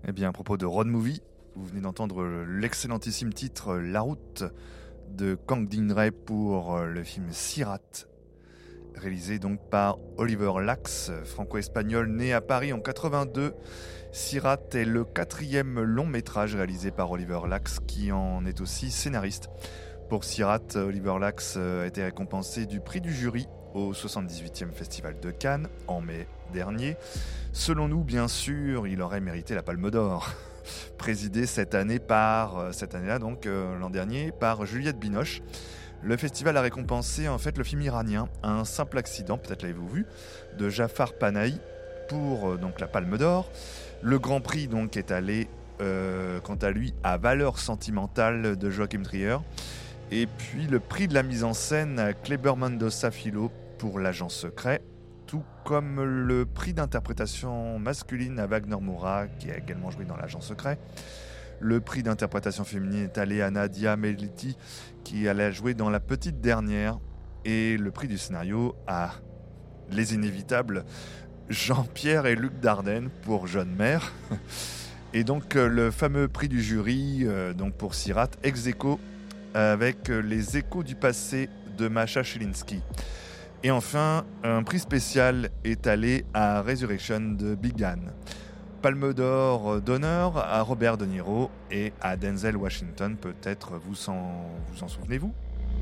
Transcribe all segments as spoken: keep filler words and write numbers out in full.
Eh bien, à propos de road movie, vous venez d'entendre l'excellentissime titre La Route de Kang Din-rae pour le film Sirat, réalisé donc par Oliver Lax, franco-espagnol né à Paris en quatre-vingt-deux. Sirat est le quatrième long métrage réalisé par Oliver Lax, qui en est aussi scénariste. Pour Sirat, Oliver Lax a été récompensé du prix du jury au soixante-dix-huitième Festival de Cannes en mai dernier. Selon nous, bien sûr, il aurait mérité la Palme d'Or, présidée cette année par, cette année-là donc euh, l'an dernier, par Juliette Binoche. Le festival a récompensé en fait le film iranien Un simple accident, peut-être l'avez-vous vu, de Jafar Panahi pour euh, donc la Palme d'Or. Le Grand Prix donc est allé, euh, quant à lui, à Valeurs sentimentales de Joachim Trier. Et puis le prix de la mise en scène à Kleber Mendoza Filho pour L'Agent secret, tout comme le prix d'interprétation masculine à Wagner Moura, qui a également joué dans L'Agent secret. Le prix d'interprétation féminine est allé à Nadia Meliti, qui allait jouer dans La Petite Dernière. Et le prix du scénario à Les Inévitables, Jean-Pierre et Luc Dardenne pour Jeune Mère. Et donc le fameux prix du jury euh, donc pour Sirat, ex aequo avec Les Échos du passé de Masha Chilinsky. Et enfin, un prix spécial est allé à Resurrection de Big Ann. Palme d'or d'honneur à Robert De Niro et à Denzel Washington, peut-être vous en, vous en souvenez-vous.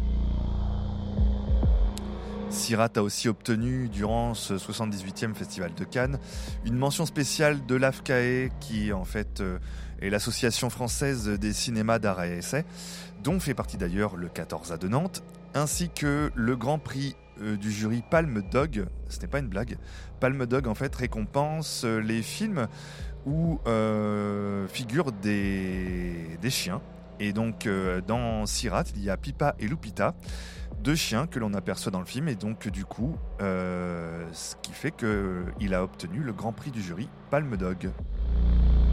Sirat a aussi obtenu, durant ce soixante-dix-huitième Festival de Cannes, une mention spéciale de l'A F C A E, qui en fait est l'Association française des cinémas d'art et essai, dont fait partie d'ailleurs le quatorze A de Nantes, ainsi que le Grand Prix du jury Palme Dog. Ce n'est pas une blague. Palme Dog en fait récompense les films où euh, figurent des, des chiens. Et donc euh, dans Sirat, il y a Pipa et Lupita, deux chiens que l'on aperçoit dans le film, et donc du coup, euh, ce qui fait qu'il a obtenu le Grand Prix du jury Palme Dog.